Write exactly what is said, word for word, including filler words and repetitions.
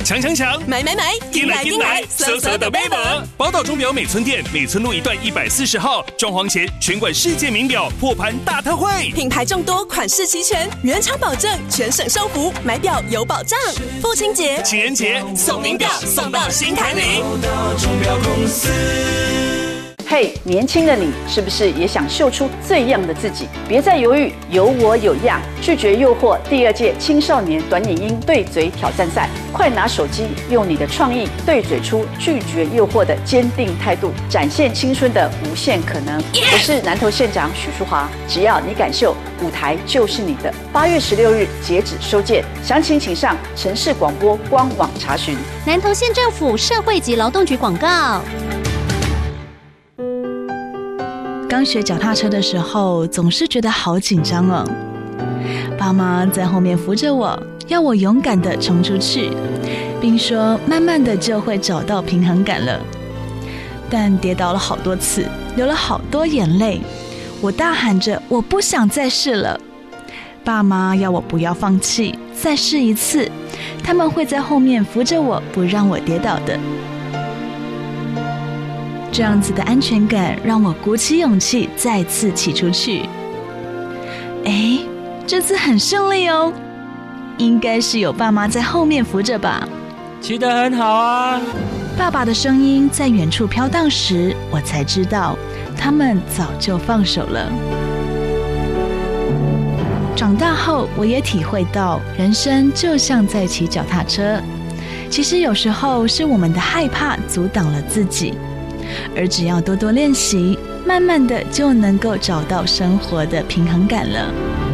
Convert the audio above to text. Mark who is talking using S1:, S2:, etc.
S1: 抢抢抢，
S2: 买买买，
S1: 进来进来，搜搜的买无。宝岛钟表美村店美村路一段一百四十号，装潢前全馆世界名表破盘大特惠，
S2: 品牌众多，款式齐全，原厂保证，全省收服，买表有保障。父亲节、
S1: 情人节送名表，送到心坎里。
S3: 宝岛钟表公司。
S4: 嘿、hey, 年轻的你是不是也想秀出最样的自己？别再犹豫，有我有样，拒绝诱惑第二届青少年短影音对嘴挑战赛，快拿手机，用你的创意对嘴出拒绝诱惑的坚定态度，展现青春的无限可能。我是南投县长许淑华，只要你敢秀，舞台就是你的。八月十六日截止收件，详情请上城市广播官网查询。
S5: 南投县政府社会及劳动局广告。
S6: 刚学脚踏车的时候，总是觉得好紧张哦。爸妈在后面扶着我，要我勇敢地冲出去，并说慢慢的就会找到平衡感了。但跌倒了好多次，流了好多眼泪，我大喊着我不想再试了。爸妈要我不要放弃，再试一次，他们会在后面扶着我，不让我跌倒的。这样子的安全感让我鼓起勇气再次骑出去。哎，这次很顺利哦，应该是有爸妈在后面扶着吧。
S7: 骑得很好啊。
S6: 爸爸的声音在远处飘荡时，我才知道他们早就放手了。长大后我也体会到，人生就像在骑脚踏车，其实有时候是我们的害怕阻挡了自己，而只要多多练习，慢慢的就能够找到生活的平衡感了。